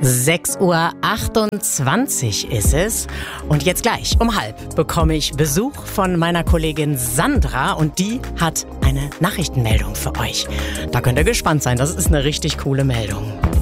6:28 Uhr ist es. Und jetzt gleich um 12:30 bekomme ich Besuch von meiner Kollegin Sandra und die hat eine Nachrichtenmeldung für euch. Da könnt ihr gespannt sein, das ist eine richtig coole Meldung.